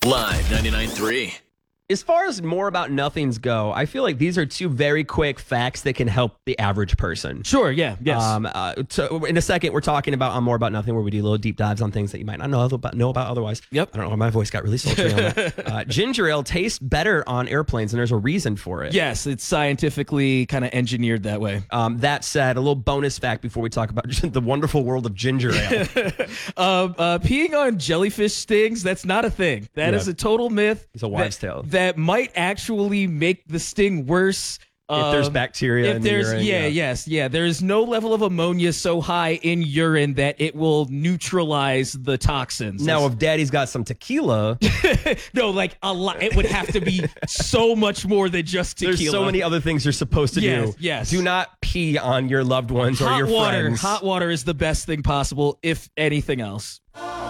Live 99.3. As far as more about nothings go, I feel like these are two very quick facts that can help the average person. Sure, yeah, yes. So in a second, we're talking about on More About Nothing, where we do little deep dives on things that you might not know about otherwise. Yep. I don't know why my voice got really sultry on that. Ginger ale tastes better on airplanes, and there's a reason for it. Yes, it's scientifically kind of engineered that way. That said, a little bonus fact before we talk about the wonderful world of ginger ale. Peeing on jellyfish stings, that's not a thing. That is a total myth. It's a wives' tale. That might actually make the sting worse. If there's bacteria in the urine. There's no level of ammonia so high in urine that it will neutralize the toxins. Now, if daddy's got some tequila. No, like a lot. It would have to be so much more than just tequila. There's so many other things you're supposed to do. Yes. Do not pee on your loved ones or your friends. Hot water is the best thing possible, if anything else.